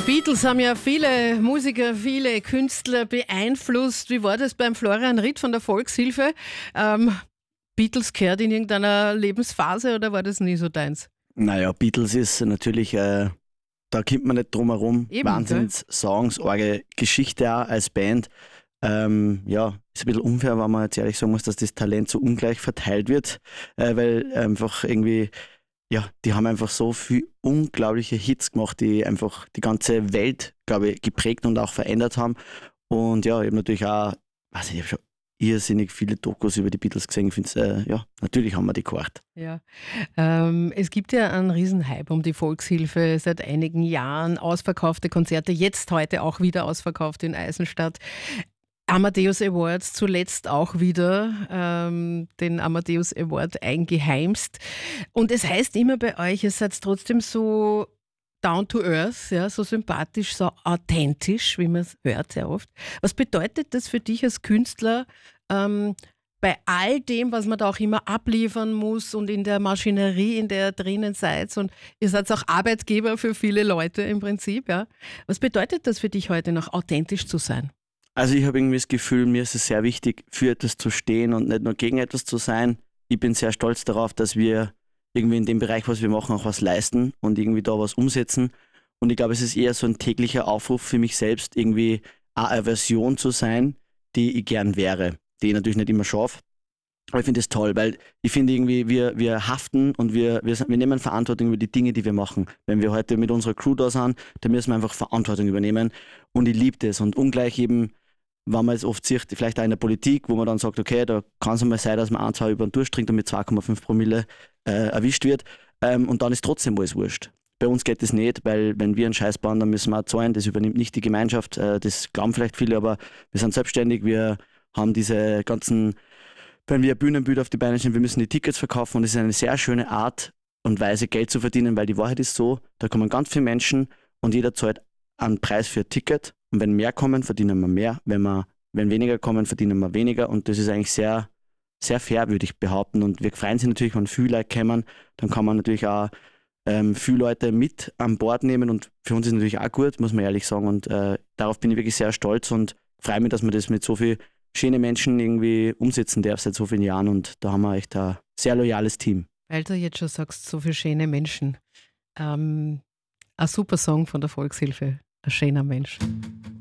Beatles haben ja viele Musiker, viele Künstler beeinflusst. Wie war das beim Florian Ritt von der Volkshilfe? Beatles gehört in irgendeiner Lebensphase oder war das nie so deins? Naja, Beatles ist natürlich, da kommt man nicht drum herum. Eben, Wahnsinns-Songs, arge Geschichte auch als Band. Ja, ist ein bisschen unfair, wenn man jetzt ehrlich sagen muss, dass das Talent so ungleich verteilt wird, weil einfach irgendwie, ja, die haben einfach so viel unglaubliche Hits gemacht, die einfach die ganze Welt, glaube ich, geprägt und auch verändert haben. Und ja, ich habe natürlich auch, weiß nicht, ich habe schon irrsinnig viele Dokus über die Beatles gesehen. Ich finde ja, natürlich haben wir die gehört. Ja. Es gibt ja einen Riesenhype um die Volkshilfe seit einigen Jahren, ausverkaufte Konzerte, jetzt heute auch wieder ausverkauft in Eisenstadt. Amadeus Awards, zuletzt auch wieder den Amadeus Award eingeheimst. Und es heißt immer bei euch, ihr seid trotzdem so down to earth, ja, so sympathisch, so authentisch, wie man es hört sehr oft. Was bedeutet das für dich als Künstler, bei all dem, was man da auch immer abliefern muss und in der Maschinerie, in der ihr drinnen seid, und ihr seid auch Arbeitgeber für viele Leute im Prinzip, ja. Was bedeutet das für dich heute noch, authentisch zu sein? Also ich habe irgendwie das Gefühl, mir ist es sehr wichtig, für etwas zu stehen und nicht nur gegen etwas zu sein. Ich bin sehr stolz darauf, dass wir irgendwie in dem Bereich, was wir machen, auch was leisten und irgendwie da was umsetzen. Und ich glaube, es ist eher so ein täglicher Aufruf für mich selbst, irgendwie eine Version zu sein, die ich gern wäre, die ich natürlich nicht immer schaffe. Aber ich finde das toll, weil ich finde irgendwie, wir haften und wir nehmen Verantwortung über die Dinge, die wir machen. Wenn wir heute mit unserer Crew da sind, dann müssen wir einfach Verantwortung übernehmen. Und ich liebe das. Und ungleich eben, wenn man es oft sieht, vielleicht auch in der Politik, wo man dann sagt, okay, da kann es mal sein, dass man ein, zwei über den durchtrinkt und mit 2,5 Promille erwischt wird. Und dann ist trotzdem alles wurscht. Bei uns geht das nicht, weil wenn wir einen Scheiß bauen, dann müssen wir auch zahlen. Das übernimmt nicht die Gemeinschaft. Das glauben vielleicht viele, aber wir sind selbstständig. Wir haben diese ganzen, wenn wir Bühnenbilder auf die Beine stellen, wir müssen die Tickets verkaufen. Und es ist eine sehr schöne Art und Weise, Geld zu verdienen, weil die Wahrheit ist so, da kommen ganz viele Menschen und jeder zahlt einen Preis für ein Ticket. Und wenn mehr kommen, verdienen wir mehr. Wenn weniger kommen, verdienen wir weniger. Und das ist eigentlich sehr, sehr fair, würde ich behaupten. Und wir freuen uns natürlich, wenn viele Leute kommen. Dann kann man natürlich auch viele Leute mit an Bord nehmen. Und für uns ist es natürlich auch gut, muss man ehrlich sagen. Und darauf bin ich wirklich sehr stolz und freue mich, dass man das mit so vielen schönen Menschen irgendwie umsetzen darf seit so vielen Jahren. Und da haben wir echt ein sehr loyales Team. Weil du jetzt schon sagst, so viele schöne Menschen. Ein super Song von der Volkshilfe, ein schöner Mensch.